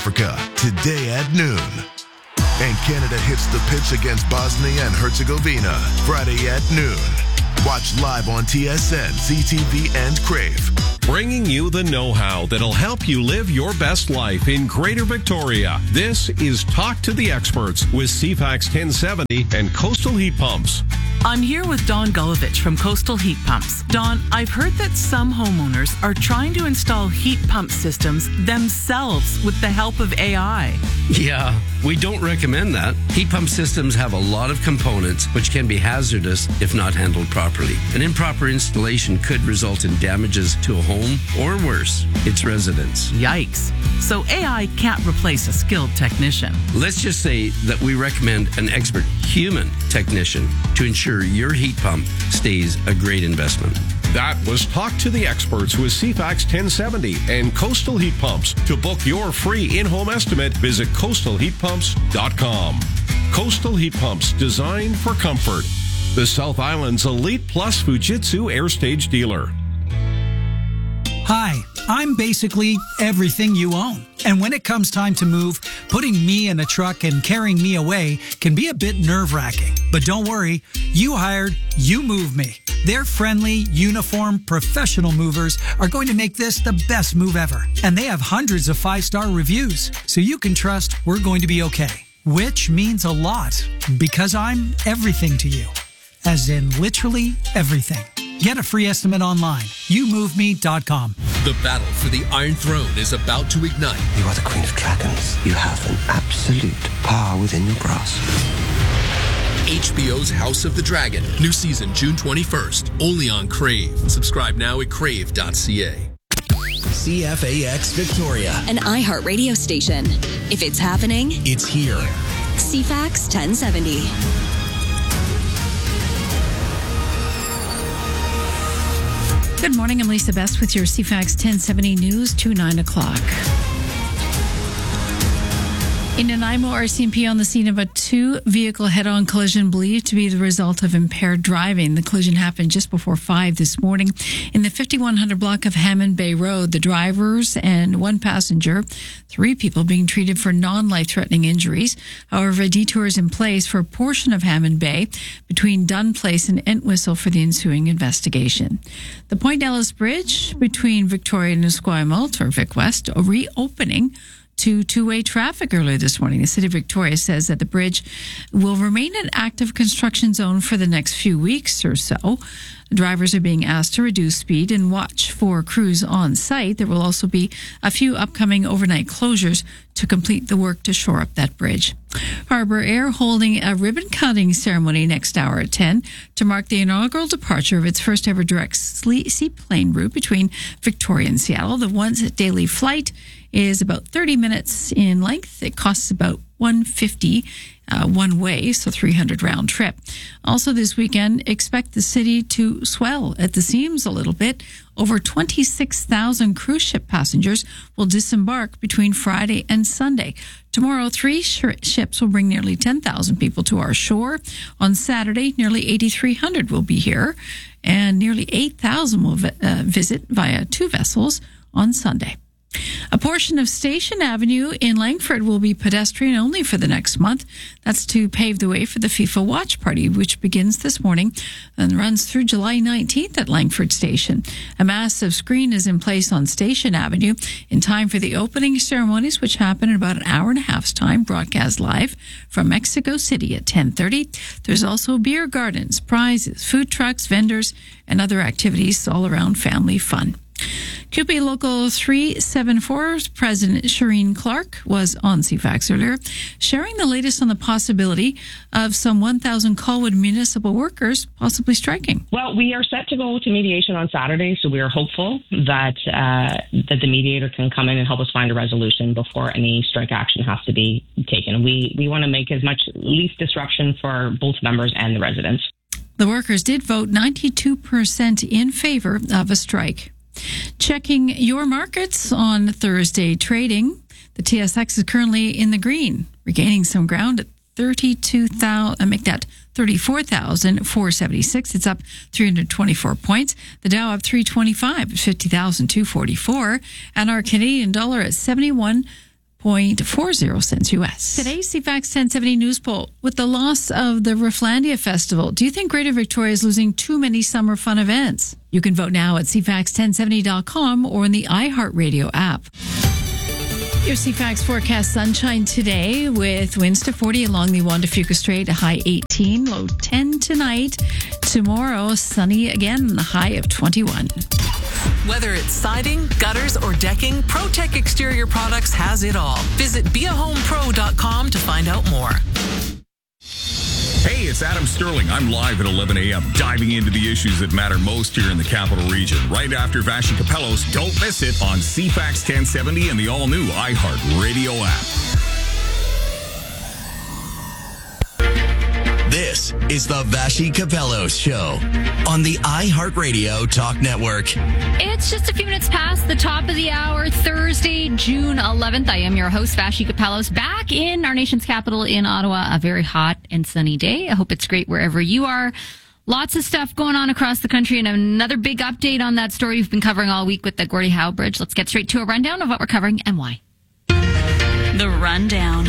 Africa today at noon. And Canada hits the pitch against Bosnia and Herzegovina Friday at noon. Watch live on TSN, CTV, and Crave. Bringing you the know-how that'll help you live your best life in Greater Victoria. This is Talk to the Experts with CFAX 1070 and Coastal Heat Pumps. I'm here with Don Gulovich from Coastal Heat Pumps. Don, I've heard that some homeowners are trying to install heat pump systems themselves with the help of AI. Yeah, we don't recommend that. Heat pump systems have a lot of components which can be hazardous if not handled properly. An improper installation could result in damages to a home or worse, its residents. Yikes. So AI can't replace a skilled technician. Let's just say that we recommend an expert human technician to ensure your heat pump stays a great investment. That was Talk to the Experts with CFAX 1070 and Coastal Heat Pumps. To book your free in-home estimate, visit coastalheatpumps.com. Coastal Heat Pumps, designed for comfort. The South Island's Elite Plus Fujitsu Air Stage dealer. Hi, I'm basically everything you own. And when it comes time to move, putting me in a truck and carrying me away can be a bit nerve-wracking. But don't worry, you hired You Move Me. Their friendly, uniform, professional movers are going to make this the best move ever. And they have hundreds of 5-star reviews, so you can trust we're going to be okay. Which means a lot, because I'm everything to you. As in literally everything. Get a free estimate online. YouMoveMe.com. The battle for the Iron Throne is about to ignite. You are the Queen of Dragons. You have an absolute power within your grasp. HBO's House of the Dragon. New season June 21st. Only on Crave. Subscribe now at crave.ca. CFAX Victoria. An iHeartRadio station. If it's happening, it's here. CFAX 1070. Good morning, I'm Lisa Best with your CFAX 1070 News to 9 o'clock. In Nanaimo, RCMP on the scene of a two-vehicle head-on collision believed to be the result of impaired driving. The collision happened just before 5 this morning in the 5100 block of Hammond Bay Road. The drivers and one passenger, 3 people being treated for non-life-threatening injuries. However, a detour is in place for a portion of Hammond Bay between Dunn Place and Entwistle for the ensuing investigation. The Point Ellis Bridge between Victoria and Esquimalt, or Vic West, reopening to two-way traffic earlier this morning. The City of Victoria says that the bridge will remain an active construction zone for the next few weeks or so. Drivers are being asked to reduce speed and watch for crews on site. There will also be a few upcoming overnight closures to complete the work to shore up that bridge. Harbour Air holding a ribbon-cutting ceremony next hour at 10 to mark the inaugural departure of its first ever direct seaplane route between Victoria and Seattle. The once daily flight is about 30 minutes in length. It costs about $150 one way, so 300 round trip. Also this weekend, expect the city to swell at the seams a little bit. Over 26,000 cruise ship passengers will disembark between Friday and Sunday. Tomorrow, 3 ships will bring nearly 10,000 people to our shore. On Saturday, nearly 8,300 will be here, and nearly 8,000 will visit via 2 vessels on Sunday. A portion of Station Avenue in Langford will be pedestrian only for the next month. That's to pave the way for the FIFA Watch Party, which begins this morning and runs through July 19th at Langford Station. A massive screen is in place on Station Avenue in time for the opening ceremonies, which happen in about an hour and a half's time, broadcast live from Mexico City at 10:30. There's also beer gardens, prizes, food trucks, vendors, and other activities all around family fun. QP Local 374's President Shireen Clark was on CFAX earlier, sharing the latest on the possibility of some 1,000 Colwood municipal workers possibly striking. Well, we are set to go to mediation on Saturday, so we are hopeful that the mediator can come in and help us find a resolution before any strike action has to be taken. We want to make as much least disruption for both members and the residents. The workers did vote 92% in favor of a strike. Checking your markets on Thursday trading, the TSX is currently in the green, regaining some ground at 34,476. It's up 324 points. The Dow up 325 at 50,244, and our Canadian dollar at 71 0.40 cents U.S. Today's CFAX 1070 news poll. With the loss of the Rifflandia Festival, do you think Greater Victoria is losing too many summer fun events? You can vote now at cfax1070.com or in the iHeartRadio app. Your CFAX forecast: sunshine today with winds to 40 along the Juan de Fuca Strait, a high 18, low 10 tonight. Tomorrow, sunny again, a high of 21. Whether it's siding, gutters, or decking, ProTech Exterior Products has it all. Visit beahomepro.com to find out more. Hey, it's Adam Sterling. I'm live at 11 a.m. diving into the issues that matter most here in the Capital Region. Right after Vashi Capellos, don't miss it on CFAX 1070 and the all-new iHeart Radio app. This is the Vashi Capellos Show on the iHeartRadio Talk Network. It's just a few minutes past the top of the hour, Thursday, June 11th. I am your host, Vashi Capellos, back in our nation's capital in Ottawa. A very hot and sunny day. I hope it's great wherever you are. Lots of stuff going on across the country, and another big update on that story we've been covering all week with the Gordie Howe Bridge. Let's get straight to a rundown of what we're covering and why. The Rundown.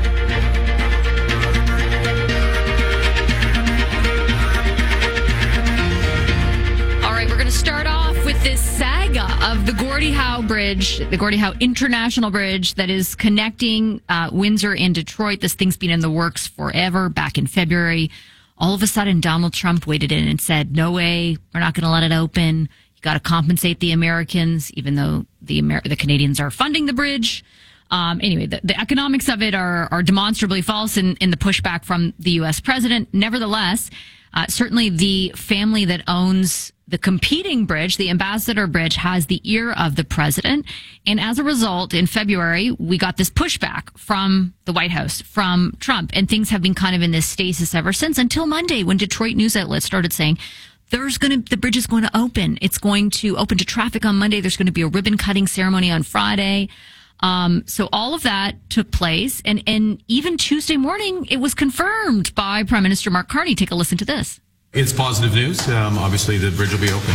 We're going to start off with this saga of the Gordie Howe Bridge, the Gordie Howe International Bridge that is connecting Windsor and Detroit. This thing's been in the works forever. Back in February, all of a sudden, Donald Trump waded in and said, no way, we're not going to let it open. You got to compensate the Americans, even though the Canadians are funding the bridge. Anyway, the economics of it are demonstrably false in the pushback from the U.S. president. Nevertheless, certainly the family that owns the competing bridge, the Ambassador Bridge, has the ear of the president. And as a result, in February, we got this pushback from the White House, from Trump. And things have been kind of in this stasis ever since, until Monday, when Detroit news outlets started saying, the bridge is going to open. It's going to open to traffic on Monday. There's going to be a ribbon cutting ceremony on Friday. So all of that took place. And even Tuesday morning, it was confirmed by Prime Minister Mark Carney. Take a listen to this. It's positive news. Obviously, the bridge will be open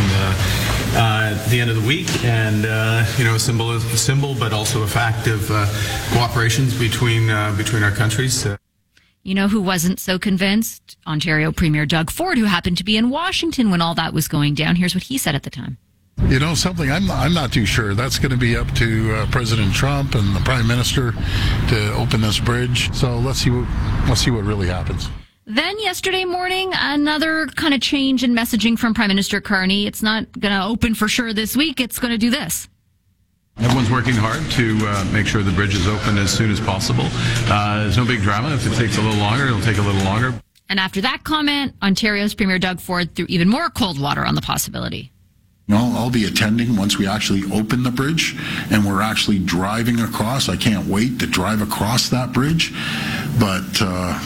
at the end of the week, and a symbol, but also a fact of cooperations between our countries. You know who wasn't so convinced? Ontario Premier Doug Ford, who happened to be in Washington when all that was going down. Here's what he said at the time. You know something? I'm not too sure. That's going to be up to President Trump and the Prime Minister to open this bridge. So let's see what really happens. Then yesterday morning, another kind of change in messaging from Prime Minister Carney. It's not going to open for sure this week. It's going to do this. Everyone's working hard to make sure the bridge is open as soon as possible. There's no big drama. If it takes a little longer, it'll take a little longer. And after that comment, Ontario's Premier Doug Ford threw even more cold water on the possibility. I'll be attending once we actually open the bridge and we're actually driving across. I can't wait to drive across that bridge. But,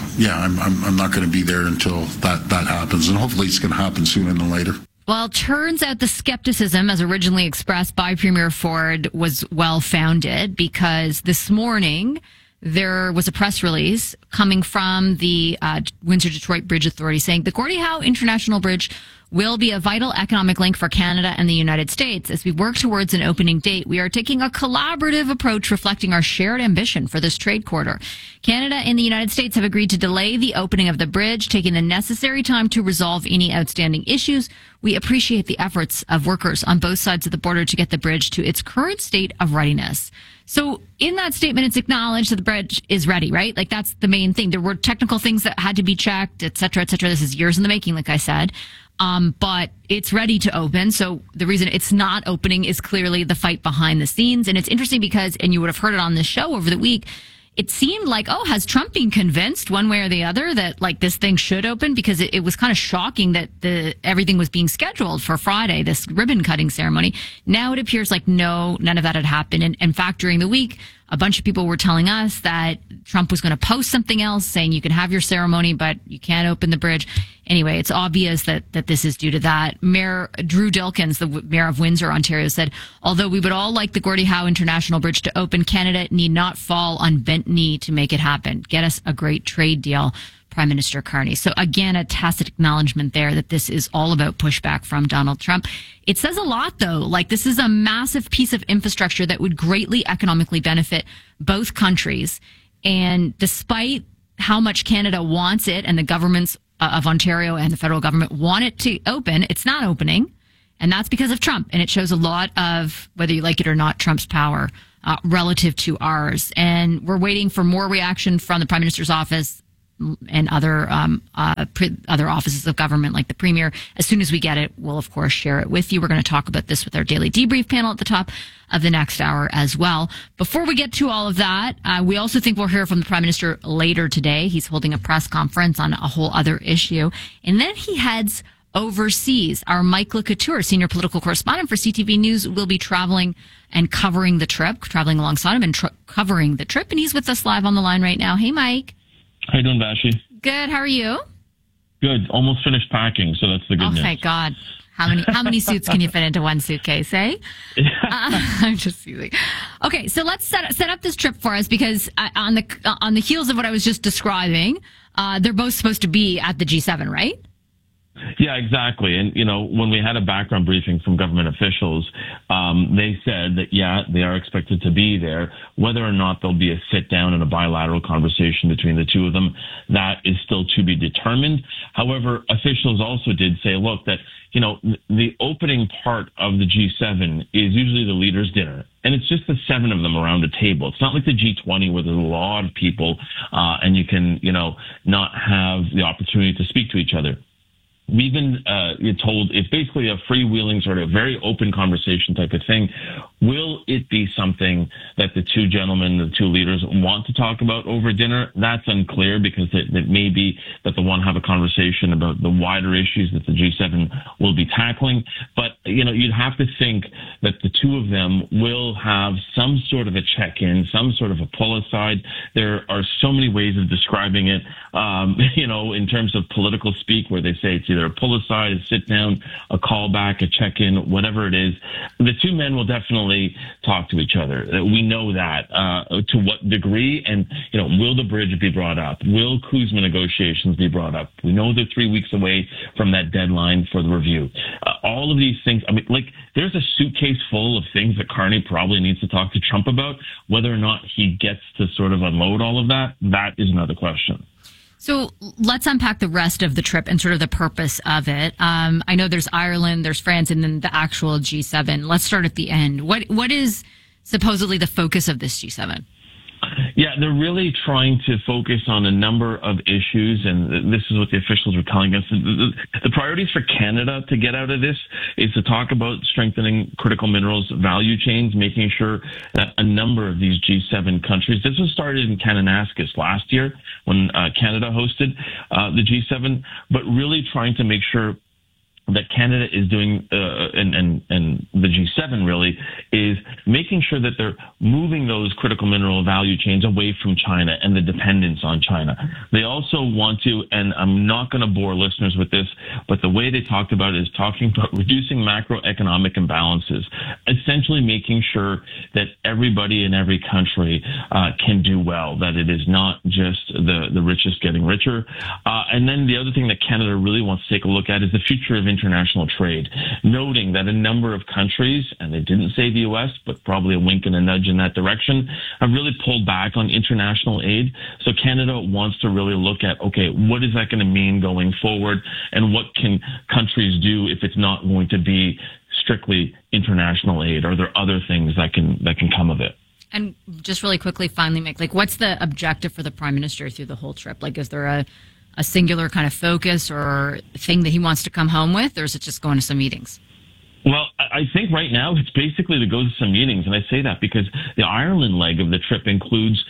I'm not going to be there until that happens. And hopefully it's going to happen sooner than later. Well, it turns out the skepticism, as originally expressed by Premier Ford, was well-founded, because this morning there was a press release coming from the Windsor-Detroit Bridge Authority saying the Gordie Howe International Bridge will be a vital economic link for Canada and the United States. As we work towards an opening date, we are taking a collaborative approach reflecting our shared ambition for this trade corridor. Canada and the United States have agreed to delay the opening of the bridge, taking the necessary time to resolve any outstanding issues. We appreciate the efforts of workers on both sides of the border to get the bridge to its current state of readiness. So in that statement, it's acknowledged that the bridge is ready, right? Like, that's the main thing. There were technical things that had to be checked, et cetera, et cetera. This is years in the making, like I said. But it's ready to open. So the reason it's not opening is clearly the fight behind the scenes. And it's interesting because, and you would have heard it on this show over the week, it seemed like, has Trump been convinced one way or the other that like this thing should open? Because it was kind of shocking that everything was being scheduled for Friday, this ribbon cutting ceremony. Now it appears like no, none of that had happened. And in fact, during the week, a bunch of people were telling us that Trump was going to post something else saying you can have your ceremony, but you can't open the bridge. Anyway, it's obvious that this is due to that. Mayor Drew Dilkins, the mayor of Windsor, Ontario, said, although we would all like the Gordie Howe International Bridge to open, Canada need not fall on bent knee to make it happen. Get us a great trade deal. Prime Minister Carney. So again, a tacit acknowledgement there that this is all about pushback from Donald Trump. It says a lot, though. Like, this is a massive piece of infrastructure that would greatly economically benefit both countries. And despite how much Canada wants it and the governments of Ontario and the federal government want it to open, it's not opening. And that's because of Trump. And it shows a lot of, whether you like it or not, Trump's power relative to ours. And we're waiting for more reaction from the Prime Minister's office and other offices of government like the Premier. As soon as we get it, we'll, of course, share it with you. We're going to talk about this with our daily debrief panel at the top of the next hour as well. Before we get to all of that, we also think we'll hear from the Prime Minister later today. He's holding a press conference on a whole other issue. And then he heads overseas. Our Mike LeCouture, senior political correspondent for CTV News, will be traveling and covering the trip, traveling alongside him and covering the trip. And he's with us live on the line right now. Hey, Mike. How you doing, Vashi? Good. How are you? Good. Almost finished packing, so that's the good news. Oh, thank God. How many suits can you fit into one suitcase, eh? I'm just teasing. Okay, so let's set up this trip for us, because on the heels of what I was just describing, they're both supposed to be at the G7, right? Yeah, exactly. And, you know, when we had a background briefing from government officials, they said that, yeah, they are expected to be there. Whether or not there'll be a sit down and a bilateral conversation between the two of them, that is still to be determined. However, officials also did say, look, that, you know, the opening part of the G7 is usually the leaders' dinner. And it's just the 7 of them around a table. It's not like the G20 where there's a lot of people and you can, you know, not have the opportunity to speak to each other. We've been told it's basically a freewheeling, sort of very open conversation type of thing. Will it be something that the two gentlemen, the two leaders, want to talk about over dinner? That's unclear, because it may be that they'll want to have a conversation about the wider issues that the G7 will be tackling. But, you know, you'd have to think that the two of them will have some sort of a check-in, some sort of a pull-aside. There are so many ways of describing it, you know, in terms of political speak, where they say it's either a pull-aside, a sit-down, a call-back, a check-in, whatever it is. The two men will definitely talk to each other. We know that. To what degree? And, you know, will the bridge be brought up? Will CUSMA negotiations be brought up? We know they're 3 weeks away from that deadline for the review. All of these things, I mean, like, there's a suitcase full of things that Carney probably needs to talk to Trump about. Whether or not he gets to sort of unload all of that, that is another question. So let's unpack the rest of the trip and sort of the purpose of it. I know there's Ireland, there's France, and then the actual G7. Let's start at the end. What is supposedly the focus of this G7? Yeah, they're really trying to focus on a number of issues, and this is what the officials were telling us. The priorities for Canada to get out of this is to talk about strengthening critical minerals value chains, making sure that a number of these G7 countries, this was started in Kananaskis last year when Canada hosted the G7, but really trying to make sure that Canada is doing, and the G7 really, is making sure that they're moving those critical mineral value chains away from China and the dependence on China. They also want to, and I'm not going to bore listeners with this, but the way they talked about it is talking about reducing macroeconomic imbalances, essentially making sure that everybody in every country can do well, that it is not just the richest getting richer. And then the other thing that Canada really wants to take a look at is the future of international trade, noting that a number of countries, and they didn't say the U.S., but probably a wink and a nudge in that direction, have really pulled back on international aid. So Canada wants to really look at, okay, what is that going to mean going forward, and what can countries do if it's not going to be strictly international aid? Are there other things that can come of it? And just really quickly, finally, Mick, like, what's the objective for the Prime Minister through the whole trip? Like, is there a singular kind of focus or thing that he wants to come home with, or is it just going to some meetings? Well, I think right now it's basically to go to some meetings, and I say that because the Ireland leg of the trip includes,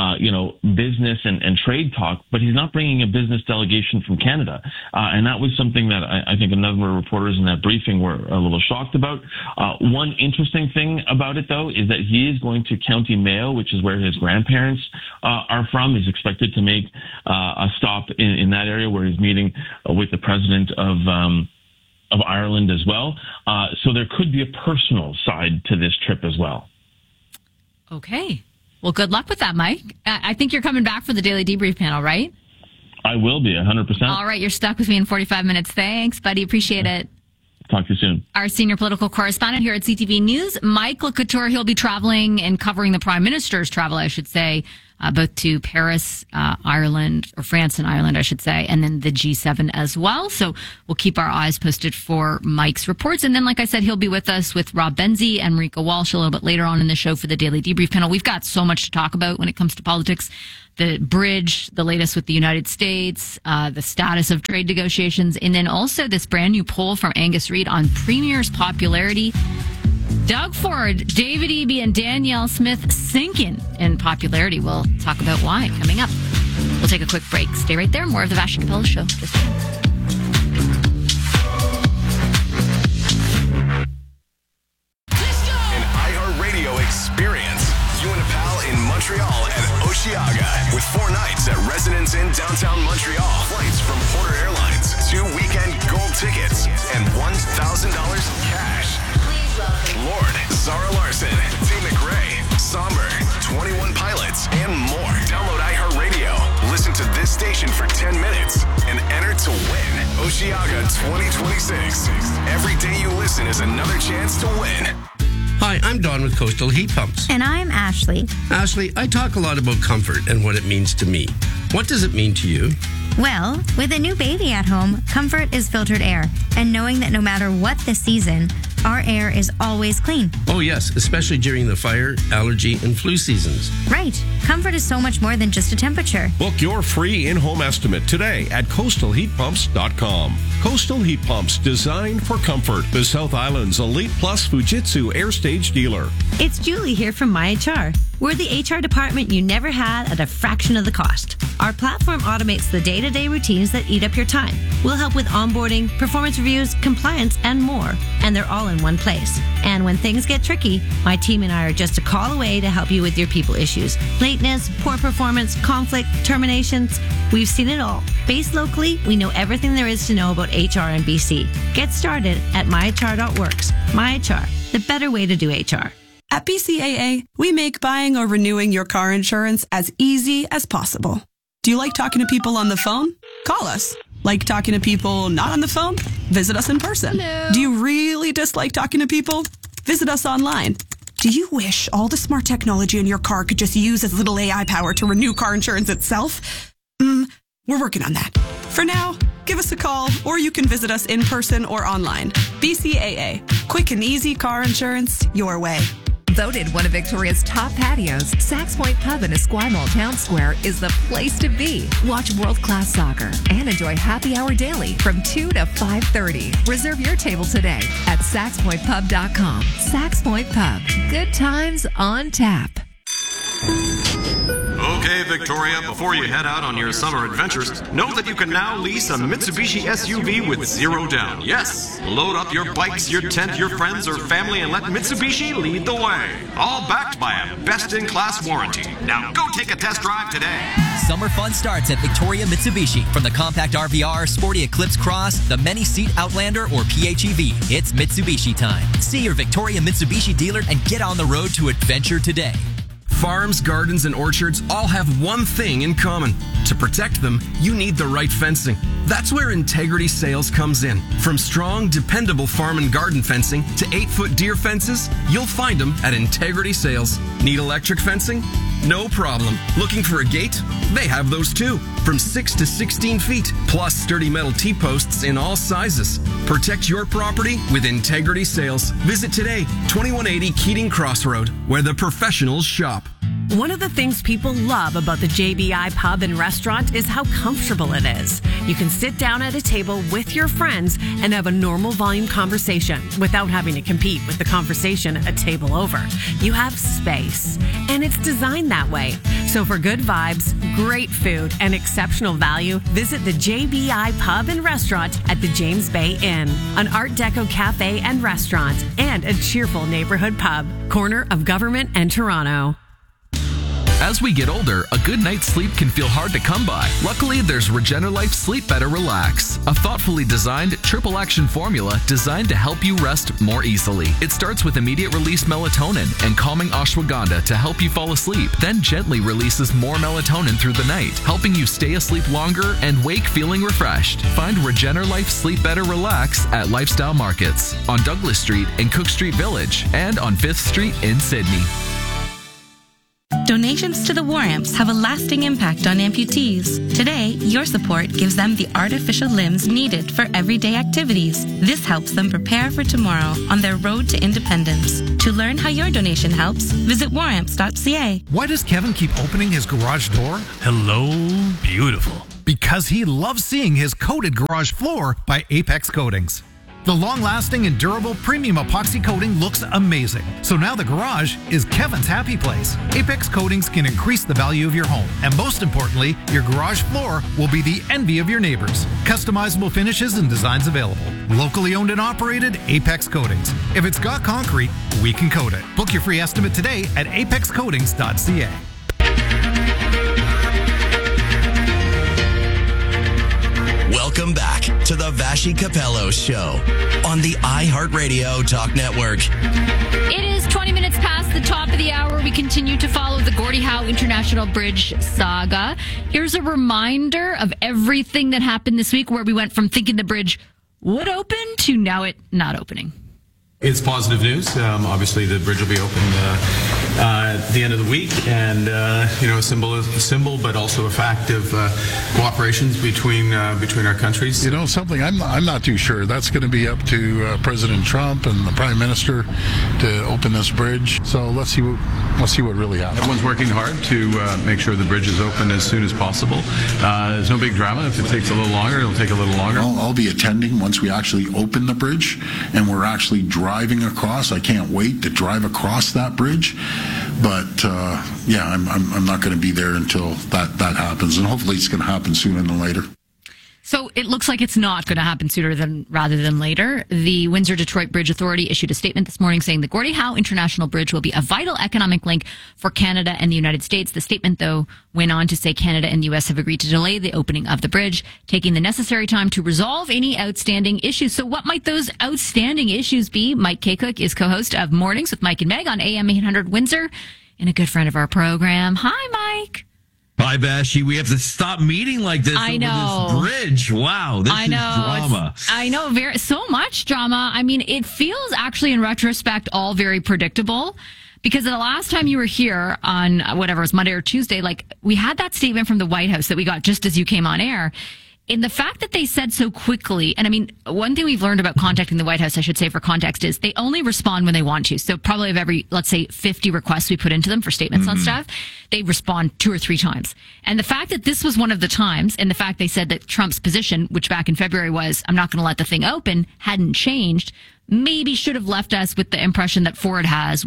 business and trade talk, but he's not bringing a business delegation from Canada, and that was something that I think a number of reporters in that briefing were a little shocked about. One interesting thing about it, though, is that he is going to County Mayo, which is where his grandparents are from. He's expected to make a stop in that area where he's meeting with the president of Ireland as well. So there could be a personal side to this trip as well. Okay. Well, good luck with that, Mike. I think you're coming back for the Daily Debrief panel, right? I will be, 100%. All right, you're stuck with me in 45 minutes. Thanks, buddy. Appreciate it. Talk to you soon. Our senior political correspondent here at CTV News, Michael Couture, he'll be traveling and covering the Prime Minister's travel, I should say, both to Paris, Ireland, or France and Ireland, I should say, and then the G7 as well. So we'll keep our eyes posted for Mike's reports. And then, like I said, he'll be with us with Rob Benzie and Marika Walsh a little bit later on in the show for the Daily Debrief panel. We've got so much to talk about when it comes to politics. The bridge, the latest with the United States, the status of trade negotiations, and then also this brand new poll from Angus Reid on Premier's popularity. Doug Ford, David Eby, and Danielle Smith sinking in popularity. We'll talk about why coming up. We'll take a quick break. Stay right there. More of the Vash Capello Show. Just An iHeartRadio experience. You and a pal in Montreal and Osheaga with 4 nights at Residence Inn downtown Montreal. Flights from Porter Airlines, 2 weekend gold tickets, and $1,000 cash. Lord, Zara Larson, T. McRae, Somber, 21 Pilots, and more. Download iHeartRadio. Listen to this station for 10 minutes and enter to win Osheaga 2026. Every day you listen is another chance to win. Hi, I'm Don with Coastal Heat Pumps. And I'm Ashley. Ashley, I talk a lot about comfort and what it means to me. What does it mean to you? Well, with a new baby at home, comfort is filtered air. And knowing that no matter what the season, our air is always clean. Oh, yes, especially during the fire, allergy, and flu seasons. Right. Comfort is so much more than just a temperature. Book your free in-home estimate today at coastalheatpumps.com. Coastal Heat Pumps, designed for comfort. The South Island's Elite Plus Fujitsu Air Stage dealer. It's Julie here from MyHR. We're the HR department you never had at a fraction of the cost. Our platform automates the day-to-day routines that eat up your time. We'll help with onboarding, performance reviews, compliance, and more. And they're all in one place. And when things get tricky, my team and I are just a call away to help you with your people issues. Lateness, poor performance, conflict, terminations. We've seen it all. Based locally, we know everything there is to know about HR in BC. Get started at myhr.works. MyHR, the better way to do HR. At BCAA, we make buying or renewing your car insurance as easy as possible. Do you like talking to people on the phone? Call us. Like talking to people not on the phone? Visit us in person. Hello. Do you really dislike talking to people? Visit us online. Do you wish all the smart technology in your car could just use as little AI power to renew car insurance itself? We're working on that. For now, give us a call, or you can visit us in person or online. BCAA. Quick and easy car insurance your way. Voted one of Victoria's top patios, Saks Point Pub in Esquimalt Town Square is the place to be. Watch world-class soccer and enjoy happy hour daily from 2 to 5:30. Reserve your table today at SaksPointPub.com. Saks Point Pub. Good times on tap. Okay, Victoria, before you head out on your summer adventures, know that you can now lease a Mitsubishi SUV with 0 down. Yes, load up your bikes, your tent, your friends, or family, and let Mitsubishi lead the way. All backed by a best-in-class warranty. Now go take a test drive today. Summer fun starts at Victoria Mitsubishi. From the compact RVR, sporty Eclipse Cross, the many-seat Outlander, or PHEV, it's Mitsubishi time. See your Victoria Mitsubishi dealer and get on the road to adventure today. Farms, gardens, and orchards all have one thing in common. To protect them, you need the right fencing. That's where Integrity Sales comes in. From strong, dependable farm and garden fencing to 8-foot deer fences, you'll find them at Integrity Sales. Need electric fencing? No problem. Looking for a gate? They have those too. From 6 to 16 feet, plus sturdy metal T-posts in all sizes. Protect your property with Integrity Sales. Visit today, 2180 Keating Crossroad, where the professionals shop. One of the things people love about the JBI Pub and Restaurant is how comfortable it is. You can sit down at a table with your friends and have a normal volume conversation without having to compete with the conversation a table over. You have space, and it's designed that way. So for good vibes, great food, and exceptional value, visit the JBI Pub and Restaurant at the James Bay Inn, an Art Deco cafe and restaurant, and a cheerful neighborhood pub, corner of Government and Toronto. As we get older, a good night's sleep can feel hard to come by. Luckily, there's Regenerlife Sleep Better Relax, a thoughtfully designed triple action formula designed to help you rest more easily. It starts with immediate release melatonin and calming ashwagandha to help you fall asleep, then gently releases more melatonin through the night, helping you stay asleep longer and wake feeling refreshed. Find Regenerlife Sleep Better Relax at Lifestyle Markets on Douglas Street in Cook Street Village and on 5th Street in Sydney. Donations to the War Amps have a lasting impact on amputees. Today, your support gives them the artificial limbs needed for everyday activities. This helps them prepare for tomorrow on their road to independence. To learn how your donation helps, visit waramps.ca. Why does Kevin keep opening his garage door? Hello, beautiful. Because he loves seeing his coated garage floor by Apex Coatings. The long-lasting and durable premium epoxy coating looks amazing. So now the garage is Kevin's happy place. Apex Coatings can increase the value of your home. And most importantly, your garage floor will be the envy of your neighbors. Customizable finishes and designs available. Locally owned and operated, Apex Coatings. If it's got concrete, we can coat it. Book your free estimate today at apexcoatings.ca. Welcome back to the Vashi Capello Show on the iHeartRadio Talk Network. It is 20 minutes past the top of the hour. We continue to follow the Gordie Howe International Bridge saga. Here's a reminder of everything that happened this week where we went from thinking the bridge would open to now it not opening. It's positive news. Obviously, the bridge will be open at the end of the week, and a symbol, but also a fact of cooperations between our countries. You know something, I'm not too sure. That's going to be up to President Trump and the Prime Minister to open this bridge. So let's see what really happens. Everyone's working hard to make sure the bridge is open as soon as possible. There's no big drama. If it takes a little longer, it'll take a little longer. I'll be attending once we actually open the bridge, and we're actually driving across. I can't wait to drive across that bridge. But I'm not going to be there until that happens, and hopefully it's going to happen sooner than later. So it looks like it's not going to happen sooner rather than later. The Windsor-Detroit Bridge Authority issued a statement this morning saying the Gordie Howe International Bridge will be a vital economic link for Canada and the United States. The statement, though, went on to say Canada and the U.S. have agreed to delay the opening of the bridge, taking the necessary time to resolve any outstanding issues. So what might those outstanding issues be? Mike Kaycook is co-host of Mornings with Mike and Meg on AM 800 Windsor and a good friend of our program. Hi, Mike. Hi, Vashi. We have to stop meeting like this over this bridge. Wow, this is drama. I know, so much drama. I mean, it feels actually in retrospect all very predictable because the last time you were here on whatever it was Monday or Tuesday, we had that statement from the White House that we got just as you came on air. And the fact that they said so quickly, and I mean, one thing we've learned about contacting the White House, I should say for context, is they only respond when they want to. So probably of every, let's say, 50 requests we put into them for statements on stuff, they respond 2 or 3 times. And the fact that this was one of the times, and the fact they said that Trump's position, which back in February was, I'm not going to let the thing open, hadn't changed, maybe should have left us with the impression that Ford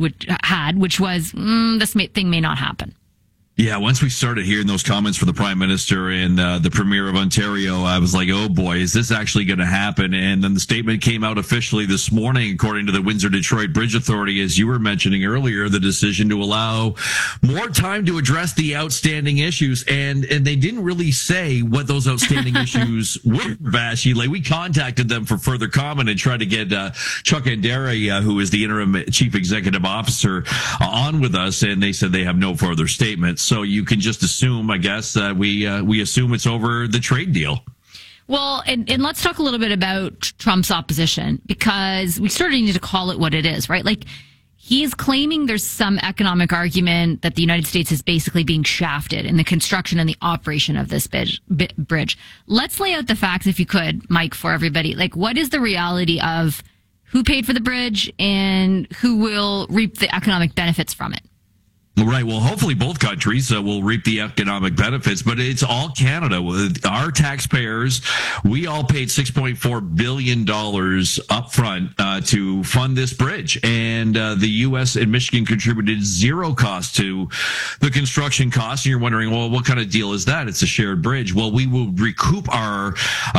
had, which was, this thing may not happen. Yeah, once we started hearing those comments from the Prime Minister and the Premier of Ontario, I was like, oh boy, is this actually going to happen? And then the statement came out officially this morning, according to the Windsor-Detroit Bridge Authority, as you were mentioning earlier, the decision to allow more time to address the outstanding issues. And they didn't really say what those outstanding issues were, Vashi. We contacted them for further comment and tried to get Chuck Andera, who is the interim chief executive officer, on with us, and they said they have no further statements. So you can just assume, I guess, we assume it's over the trade deal. Well, and let's talk a little bit about Trump's opposition, because we sort of need to call it what it is, right? He is claiming there's some economic argument that the United States is basically being shafted in the construction and the operation of this bridge. Let's lay out the facts, if you could, Mike, for everybody. What is the reality of who paid for the bridge and who will reap the economic benefits from it? Right. Well, hopefully both countries will reap the economic benefits, but it's all Canada. Our taxpayers, we all paid $6.4 billion up front to fund this bridge. And the U.S. and Michigan contributed zero cost to the construction costs. And you're wondering, well, what kind of deal is that? It's a shared bridge. Well, we will recoup our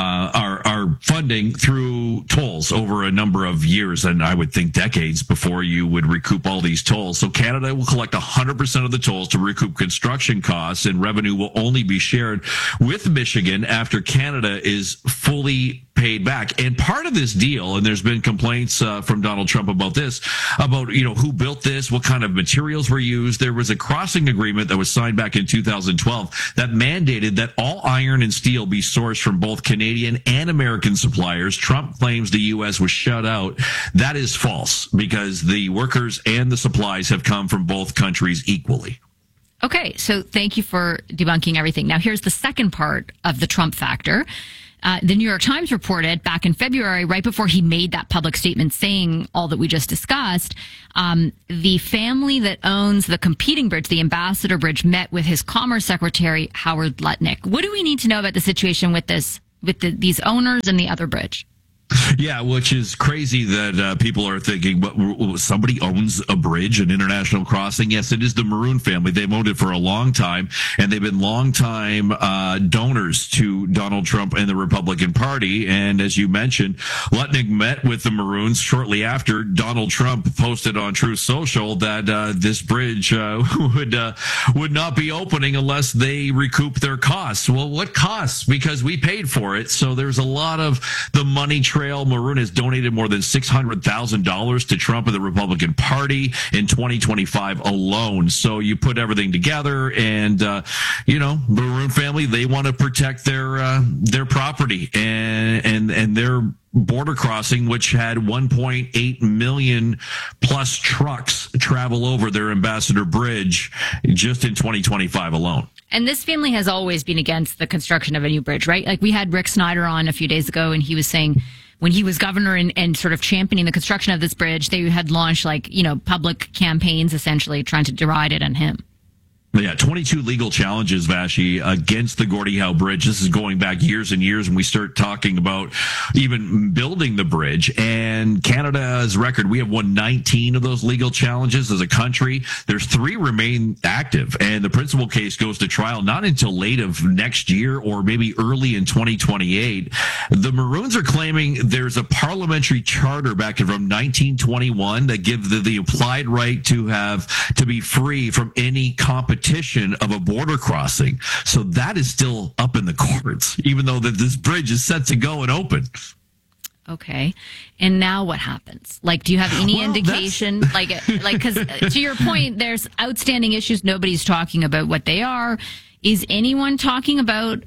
funding through tolls over a number of years, and I would think decades before you would recoup all these tolls. So Canada will collect 100% 100% of the tolls to recoup construction costs, and revenue will only be shared with Michigan after Canada is fully paid back. And part of this deal, and there's been complaints from Donald Trump about this, about, who built this, what kind of materials were used. There was a crossing agreement that was signed back in 2012 that mandated that all iron and steel be sourced from both Canadian and American suppliers. Trump claims the U.S. was shut out. That is false, because the workers and the supplies have come from both countries equally. Okay, so thank you for debunking everything. Now, here's the second part of the Trump factor. The New York Times reported back in February, right before he made that public statement saying all that we just discussed, the family that owns the competing bridge, the Ambassador Bridge, met with his Commerce Secretary, Howard Lutnick. What do we need to know about the situation with these owners and the other bridge? Yeah, which is crazy that people are thinking, but somebody owns a bridge, an international crossing. Yes, it is the Maroon family. They've owned it for a long time, and they've been longtime donors to Donald Trump and the Republican Party. And as you mentioned, Lutnick met with the Maroons shortly after Donald Trump posted on Truth Social that this bridge would not be opening unless they recoup their costs. Well, what costs? Because we paid for it. So there's a lot of the money trail. Maroon has donated more than $600,000 to Trump and the Republican Party in 2025 alone. So you put everything together, and Maroon family, they want to protect their property and their border crossing, which had 1.8 million plus trucks travel over their Ambassador Bridge just in 2025 alone. And this family has always been against the construction of a new bridge, right? Like, we had Rick Snyder on a few days ago, and he was saying when he was governor and sort of championing the construction of this bridge, they had launched public campaigns essentially trying to deride it on him. Yeah, 22 legal challenges, Vashi, against the Gordie Howe Bridge. This is going back years and years when we start talking about even building the bridge. And Canada's record, we have won 19 of those legal challenges as a country. There's 3 remain active, and the principal case goes to trial not until late of next year or maybe early in 2028. The Maroons are claiming there's a parliamentary charter back from 1921 that gives the implied right to be free from any competition of a border crossing. So that is still up in the courts, even though that this bridge is set to go and open. Okay. And now what happens? Do you have any indication? Because to your point, there's outstanding issues. Nobody's talking about what they are. Is anyone talking about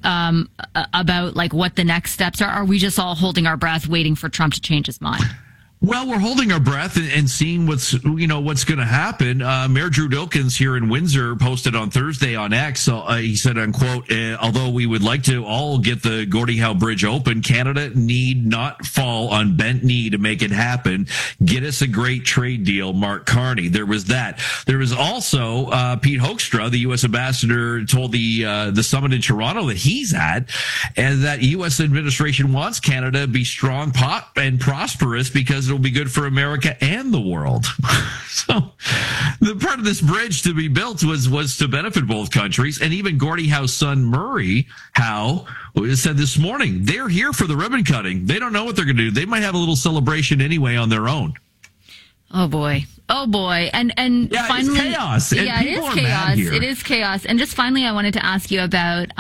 what the next steps are? Are we just all holding our breath, waiting for Trump to change his mind? Well, we're holding our breath and seeing what's going to happen. Mayor Drew Dilkens here in Windsor posted on Thursday on X. He said, unquote, although we would like to all get the Gordie Howe Bridge open, Canada need not fall on bent knee to make it happen. Get us a great trade deal, Mark Carney. There was that. There was also Pete Hoekstra, the U.S. ambassador, told the summit in Toronto that he's at, and that U.S. administration wants Canada to be strong, and prosperous because it'll be good for America and the world. So the part of this bridge to be built was to benefit both countries. And even Gordie Howe's son, Murray Howe, said this morning, they're here for the ribbon cutting. They don't know what they're going to do. They might have a little celebration anyway on their own. Oh boy. And yeah, finally, it's chaos. And yeah, it is chaos. It is chaos. And just finally, I wanted to ask you about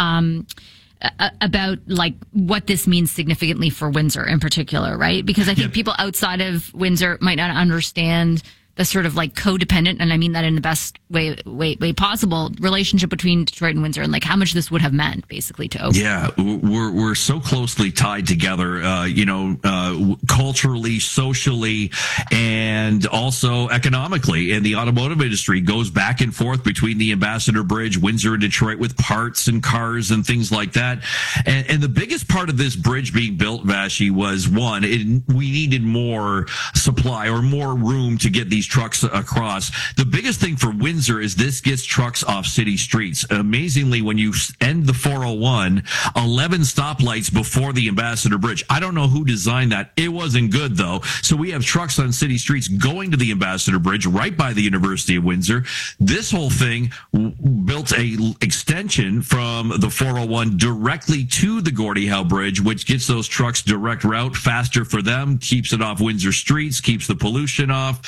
what this means significantly for Windsor in particular, right? Because I think people outside of Windsor might not understand the sort of codependent, and I mean that in the best way possible, relationship between Detroit and Windsor, and how much this would have meant basically to open. Yeah, we're so closely tied together, culturally, socially, and also economically. And the automotive industry goes back and forth between the Ambassador Bridge, Windsor, and Detroit with parts and cars and things like that. And the biggest part of this bridge being built, Vashi, was one, we needed more supply or more room to get these trucks across. The biggest thing for Windsor is this gets trucks off city streets. Amazingly, when you end the 401, 11 stoplights before the Ambassador Bridge. I don't know who designed that. It wasn't good, though. So we have trucks on city streets going to the Ambassador Bridge right by the University of Windsor. This whole thing built a extension from the 401 directly to the Gordie Howe Bridge, which gets those trucks direct route, faster for them, keeps it off Windsor streets, keeps the pollution off. The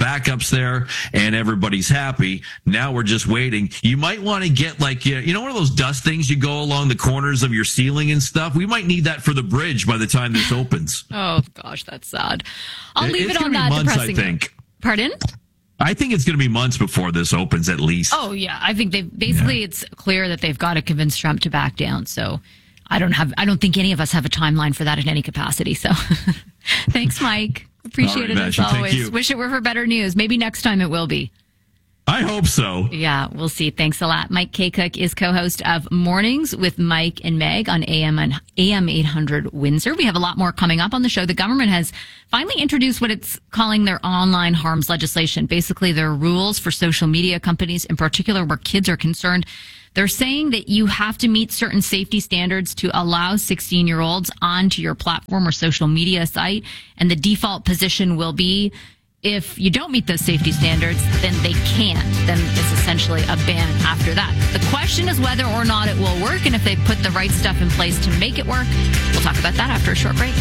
backups there, and everybody's happy. Now we're just waiting. You might want to get one of those dust things you go along the corners of your ceiling and stuff. We might need that for the bridge by the time this opens. Oh gosh, that's sad. I'll leave It's it on gonna that be months, depressing I think. note. Pardon? I think it's going to be months before this opens, at least. Oh yeah, I think it's clear that they've got to convince Trump to back down. So I don't think any of us have a timeline for that in any capacity. So thanks, Mike. Appreciate it as always. Wish it were for better news. Maybe next time it will be. I hope so. Yeah, we'll see. Thanks a lot. Mike K. Cook is co-host of Mornings with Mike and Meg on AM 800 Windsor. We have a lot more coming up on the show. The government has finally introduced what it's calling their online harms legislation. Basically, their rules for social media companies, in particular where kids are concerned. They're saying that you have to meet certain safety standards to allow 16-year-olds onto your platform or social media site. And the default position will be, if you don't meet those safety standards, then they can't. Then it's essentially a ban after that. The question is whether or not it will work and if they put the right stuff in place to make it work. We'll talk about that after a short break.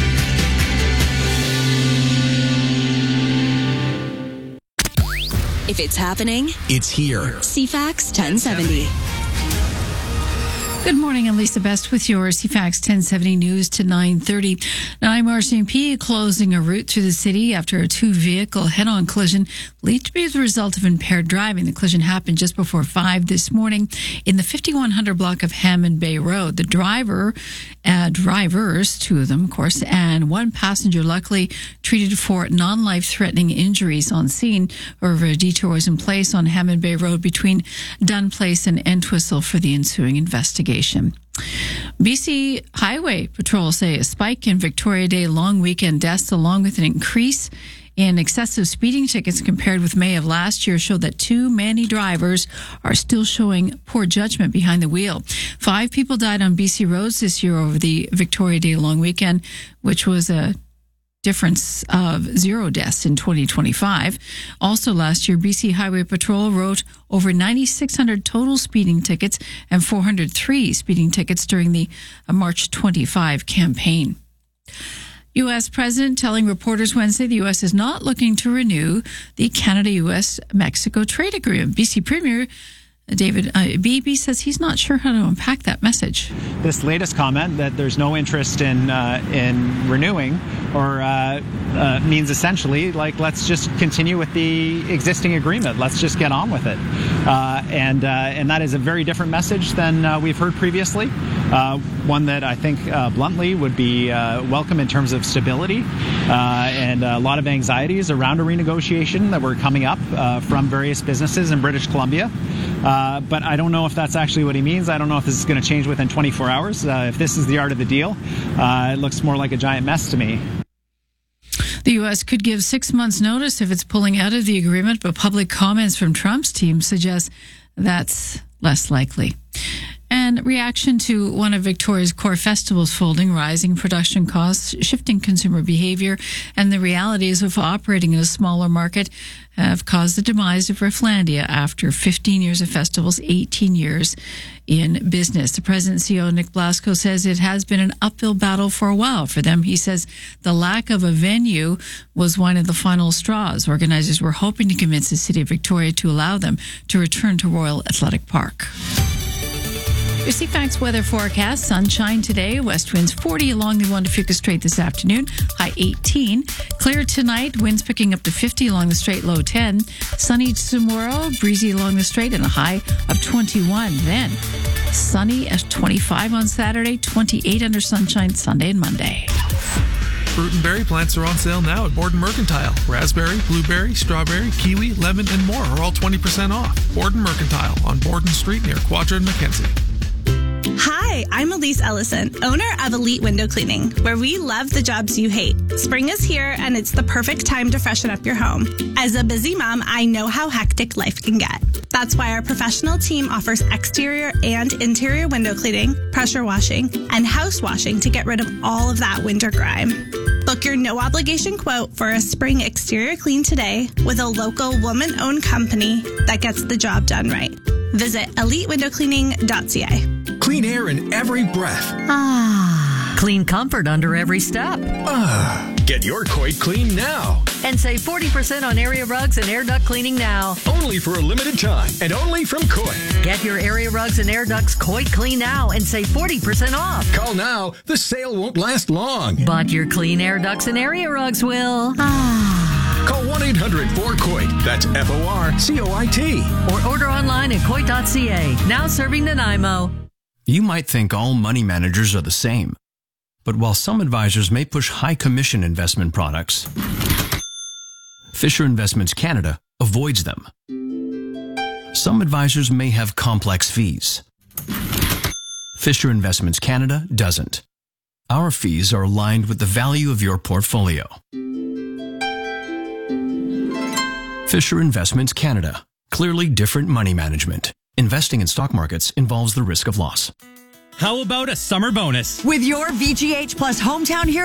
If it's happening, it's here. CFAX 1070. Good morning, I'm Lisa Best with your CFAX 1070 news to 9:30. Now, I'm RCMP closing a route through the city after a two-vehicle head-on collision believed to be the result of impaired driving. The collision happened just before 5 this morning in the 5100 block of Hammond Bay Road. The drivers, two of them, of course, and one passenger luckily treated for non-life-threatening injuries on scene. However, a detour was in place on Hammond Bay Road between Dunn Place and Entwistle for the ensuing investigation. BC Highway Patrol say a spike in Victoria Day long weekend deaths along with an increase in excessive speeding tickets compared with May of last year showed that too many drivers are still showing poor judgment behind the wheel. 5 people died on BC roads this year over the Victoria Day long weekend, which was a difference of 0 deaths in 2025. Also last year, BC Highway Patrol wrote over 9,600 total speeding tickets and 403 speeding tickets during the March 25 campaign. U.S. President telling reporters Wednesday the U.S. is not looking to renew the Canada-U.S.-Mexico trade agreement. BC Premier David Beebe says he's not sure how to unpack that message. This latest comment that there's no interest in renewing or means essentially like let's just continue with the existing agreement. Let's just get on with it. And that is a very different message than we've heard previously. One that I think bluntly would be welcome in terms of stability and a lot of anxieties around a renegotiation that were coming up from various businesses in British Columbia. But I don't know if that's actually what he means. I don't know if this is going to change within 24 hours. If this is the art of the deal, it looks more like a giant mess to me. The U.S. could give 6 months' notice if it's pulling out of the agreement, but public comments from Trump's team suggest that's less likely. And reaction to one of Victoria's core festivals folding, rising production costs, shifting consumer behavior, and the realities of operating in a smaller market have caused the demise of Rifflandia after 15 years of festivals, 18 years in business. The president and CEO, Nick Blasco, says it has been an uphill battle for a while for them. He says the lack of a venue was one of the final straws. Organizers were hoping to convince the city of Victoria to allow them to return to Royal Athletic Park. Your CFAX weather forecast: sunshine today, west winds 40 along the Juan de Fuca Strait this afternoon, high 18. Clear tonight, winds picking up to 50 along the Strait, low 10. Sunny tomorrow, breezy along the Strait, and a high of 21. Then sunny at 25 on Saturday, 28 under sunshine Sunday and Monday. Fruit and berry plants are on sale now at Borden Mercantile. Raspberry, blueberry, strawberry, kiwi, lemon, and more are all 20% off. Borden Mercantile on Borden Street near Quadra and Mackenzie. Hi, I'm Elise Ellison, owner of Elite Window Cleaning, where we love the jobs you hate. Spring is here, and it's the perfect time to freshen up your home. As a busy mom, I know how hectic life can get. That's why our professional team offers exterior and interior window cleaning, pressure washing, and house washing to get rid of all of that winter grime. Book your no-obligation quote for a spring exterior clean today with a local woman-owned company that gets the job done right. Visit elitewindowcleaning.ca. Clean air in every breath. Ah. Clean comfort under every step. Get your Coit clean now. And save 40% on area rugs and air duct cleaning now. Only for a limited time and only from Coit. Get your area rugs and air ducts Coit clean now and save 40% off. Call now. The sale won't last long. But your clean air ducts and area rugs will. Call 1-800-4COIT. That's FORCOIT. Or order online at Coit.ca. Now serving Nanaimo. You might think all money managers are the same. But while some advisors may push high commission investment products, Fisher Investments Canada avoids them. Some advisors may have complex fees. Fisher Investments Canada doesn't. Our fees are aligned with the value of your portfolio. Fisher Investments Canada. Clearly different money management. Investing in stock markets involves the risk of loss. How about a summer bonus? With your VGH Plus Hometown Hero